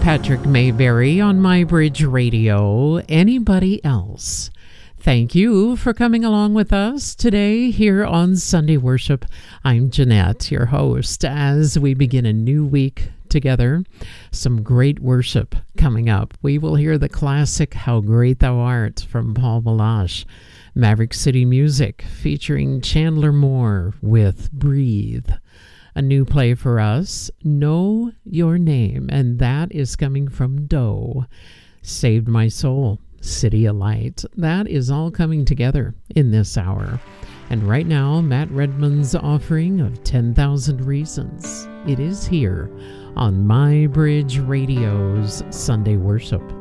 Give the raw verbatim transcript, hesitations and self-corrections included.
Patrick Mayberry on My Bridge Radio. Anybody else? Thank you for coming along with us today here on Sunday Worship. I'm Jeanette, your host, as we begin a new week together. Some great worship coming up. We will hear the classic How Great Thou Art from Paul Balash. Maverick City Music featuring Chandler Moore with Breathe. A new play for us, Know Your Name, and that is coming from Doe. Saved My Soul, City of Light. That is all coming together in this hour. And right now, Matt Redman's offering of ten thousand Reasons. It is here on My Bridge Radio's Sunday Worship.